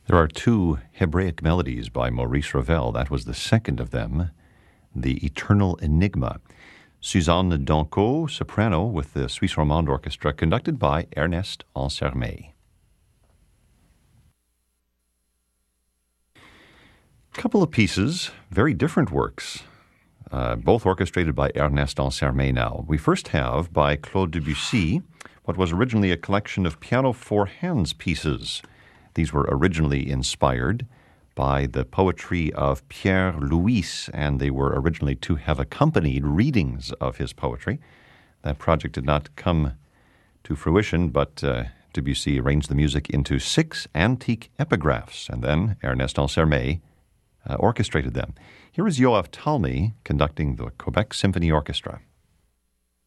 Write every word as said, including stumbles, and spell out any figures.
There are two Hebraic melodies by Maurice Ravel. That was the second of them, The Eternal Enigma. Suzanne Danco, soprano, with the Suisse Romande Orchestra, conducted by Ernest Ansermet. A couple of pieces, very different works, uh, both orchestrated by Ernest Ansermet now. We first have, by Claude Debussy, what was originally a collection of piano for hands pieces. These were originally inspired by the poetry of Pierre Louis, and they were originally to have accompanied readings of his poetry. That project did not come to fruition, but uh, Debussy arranged the music into six antique epigraphs, and then Ernest Ansermet uh, orchestrated them. Here is Yoav Talmy conducting the Quebec Symphony Orchestra.